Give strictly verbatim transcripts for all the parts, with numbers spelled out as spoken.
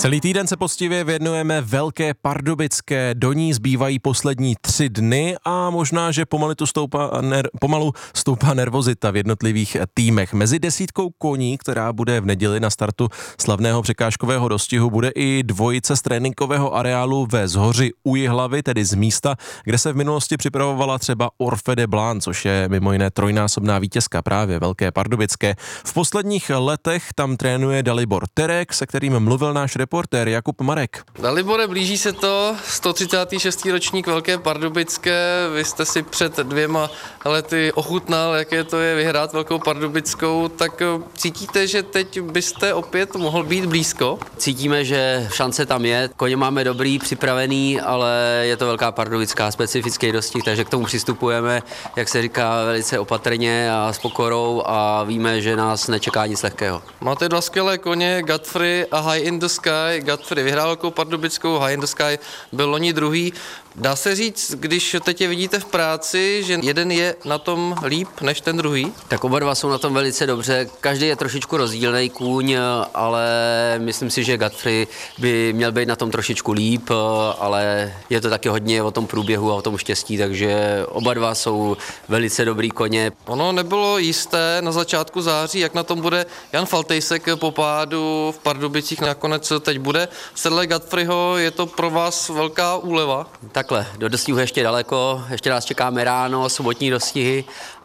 Celý týden se poctivě věnujeme Velké Pardubické, do ní zbývají poslední tři dny a možná, že pomalu, tu stoupá, ner, pomalu stoupá nervozita v jednotlivých týmech. Mezi desítkou koní, která bude v neděli na startu slavného překážkového dostihu, bude i dvojice z tréninkového areálu ve Zhoři u Jihlavy, tedy z místa, kde se v minulosti připravovala třeba Orfe de Blanc, což je mimo jiné trojnásobná vítězka právě Velké Pardubické. V posledních letech tam trénuje Dalibor Terek, se kterým mluvil náš reportér Jakub Marek. Dalibore, blíží se to, sto třicátý šestý ročník Velké Pardubické, vy jste si před dvěma lety ochutnal, jaké to je vyhrát Velkou Pardubickou, tak cítíte, že teď byste opět mohl být blízko? Cítíme, že šance tam je, koně máme dobrý, připravený, ale je to Velká Pardubická, specifický dostih, takže k tomu přistupujeme, jak se říká, velice opatrně a s pokorou a víme, že nás nečeká nic lehkého. Máte dva skvělé koně, Godfrey a High in the Sky. Godfrey vyhrál Velkou Pardubickou, High in the Sky byl loni druhý. Dá se říct, když teď je vidíte v práci, že jeden je na tom líp než ten druhý? Tak oba dva jsou na tom velice dobře, každý je trošičku rozdílný kůň, ale myslím si, že Godfrey by měl být na tom trošičku líp, ale je to taky hodně o tom průběhu a o tom štěstí, takže oba dva jsou velice dobrý koně. Ono nebylo jisté na začátku září, jak na tom bude Jan Faltejsek po pádu v Pardubicích, nakonec teď bude. V sedle Godfreyho je to pro vás velká úleva? Takhle, do dostihu ještě daleko, ještě nás čekáme ráno, sobotní dostihy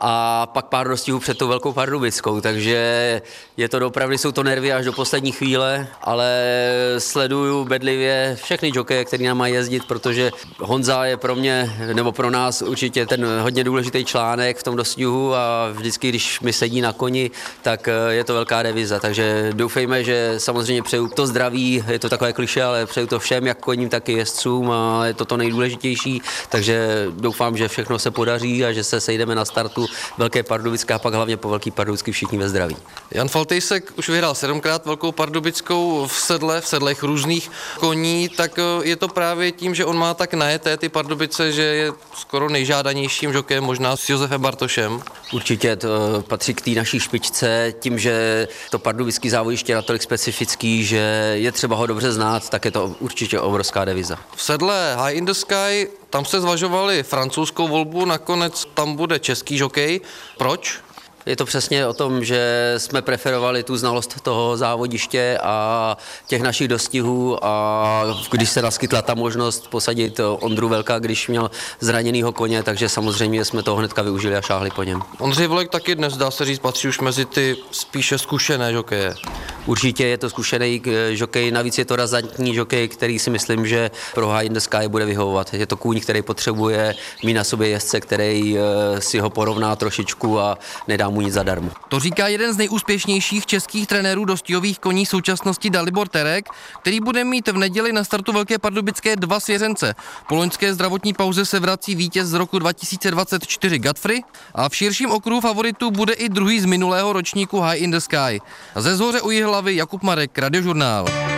a pak pár dostihů před tou Velkou Pardubickou, takže je to opravdu, jsou to nervy až do poslední chvíle, ale sleduju bedlivě všechny jokeje, který nám mají jezdit, protože Honza je pro mě, nebo pro nás určitě ten hodně důležitý článek v tom dostihu a vždycky, když mi sedí na koni, tak je to velká deviza, takže doufejme, že samozřejmě přeju to zdraví, je to takové klišé, ale přeju to všem, jak koním, tak i jezdcům a je to to nejdůležitější, takže doufám, že všechno se podaří a že se sejdeme na startu Velké Pardubické a pak hlavně po Velké Pardubické všichni ve zdraví. Jan Faltejsek už vyhrál sedmkrát Velkou Pardubickou v sedle, v sedlech různých koní, tak je to právě tím, že on má tak najeté ty Pardubice, že je skoro nejžádanějším žokem, možná s Josefem Bartošem. Určitě to patří k té naší špičce, tím, že to pardubický závodiště je natolik specifický, že je třeba ho dobře znát, tak je to určitě obrovská deviza. V sedle High in the Sky, tam se zvažovali francouzskou volbu, nakonec tam bude český žokej. Proč? Je to přesně o tom, že jsme preferovali tu znalost toho závodiště a těch našich dostihů a když se naskytla ta možnost posadit Ondru Velka, když měl zraněnýho koně, takže samozřejmě jsme toho hnedka využili a šáhli po něm. Ondřej Velek taky dnes, dá se říct, patří už mezi ty spíše zkušené žokeje. Určitě je to zkušený žokej, navíc je to razantní žokej, který si myslím, že pro High in the Sky bude vyhovovat. Je to kůň, který potřebuje mít na sobě jezdce, který si ho porovná trošičku a nedá mu nic zadarmo. To říká jeden z nejúspěšnějších českých trenérů dostihových koní současnosti Dalibor Terek, který bude mít v neděli na startu Velké Pardubické dva svěřence. Po loňské zdravotní pauze se vrací vítěz z roku dva tisíce dvacet čtyři Godfrey a v širším okruhu favoritů bude i druhý z minulého ročníku High in the Sky. Ze Zhoře u Jihlavy Jakub Marek, Radiožurnál.